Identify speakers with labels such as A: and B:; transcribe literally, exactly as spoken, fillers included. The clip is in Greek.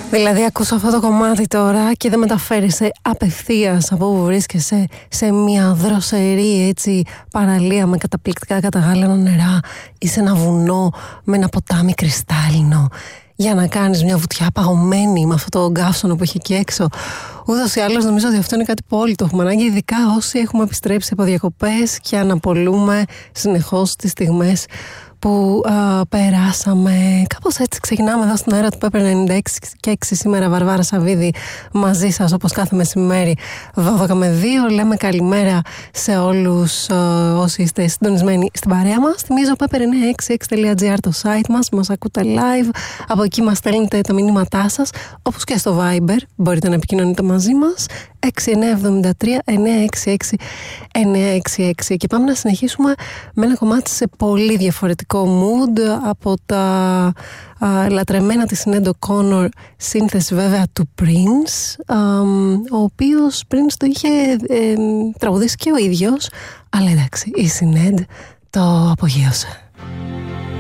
A: Δηλαδή ακούς αυτό το κομμάτι τώρα και δεν μεταφέρεσαι απευθείας από όπου βρίσκεσαι σε μια δροσερή έτσι παραλία με καταπληκτικά καταγάλανα νερά ή σε ένα βουνό με ένα ποτάμι κρυστάλλινο για να κάνεις μια βουτιά παγωμένη με αυτό το γκάφσονο που έχει εκεί έξω. Ούτως ή άλλως νομίζω ότι αυτό είναι κάτι που όλοι το έχουμε ανάγκη, ειδικά όσοι έχουμε επιστρέψει από διακοπές και αναπολούμε συνεχώς τις στιγμές που α, περάσαμε. Κάπως έτσι ξεκινάμε εδώ στην αέρα του Pepper ενενήντα έξι και έξι σήμερα. Βαρβάρα Σαββίδη μαζί σας όπως κάθε μεσημέρι δώδεκα με δύο. Λέμε καλημέρα σε όλους α, όσοι είστε συντονισμένοι στην παρέα μας. Θυμίζω pepper εννιακόσια εξήντα έξι τελεία τζι άρ το site μας. Μας ακούτε live. Από εκεί μας στέλνετε τα μηνύματά σας, όπως και στο Viber μπορείτε να επικοινωνείτε μαζί μας. έξι εννιά εβδομήντα τρία εννιά έξι έξι εννιά έξι έξι. Και πάμε να συνεχίσουμε με ένα κομμάτι σε πολύ διαφορετικό mood από τα α, λατρεμένα της Sinéad O'Connor, σύνθεση βέβαια του Prince, α, ο οποίος Prince το είχε ε, τραγουδήσει και ο ίδιος, αλλά εντάξει, η Sinéad το απογείωσε.